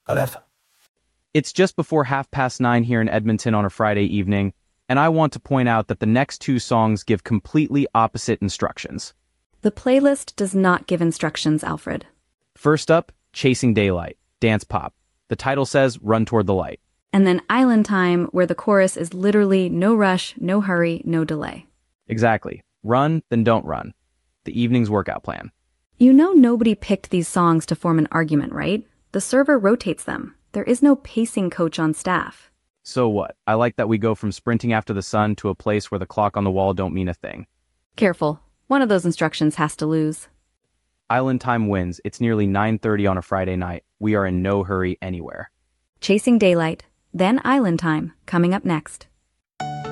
3. It's just before 9:30 here in Edmonton on a Friday evening, and I want to point out that the next two songs give completely opposite instructions. The playlist does not give instructions, Alfred. First up, Chasing Daylight, dance pop. The title says Run Toward the Light. And then Island Time, where the chorus is literally no rush, no hurry, no delay. Exactly. Run, then don't run. The evening's workout plan. You know nobody picked these songs to form an argument, right? The server rotates them. There is no pacing coach on staff. So what? I like that we go from sprinting after the sun to a place where the clock on the wall don't mean a thing. Careful. One of those instructions has to lose. Island Time wins. It's nearly 9:30 on a Friday night. We are in no hurry anywhere. Chasing Daylight, then Island Time, coming up next.